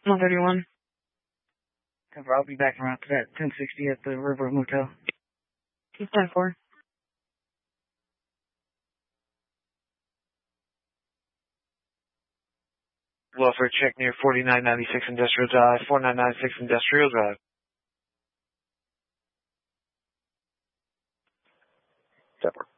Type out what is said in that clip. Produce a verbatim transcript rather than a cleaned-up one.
one thirty-one. Cover, I'll be back around to that ten sixty at the River Motel. ten four. Welfare check near forty-nine ninety-six Industrial Drive, forty-nine ninety-six Industrial Drive. ten four.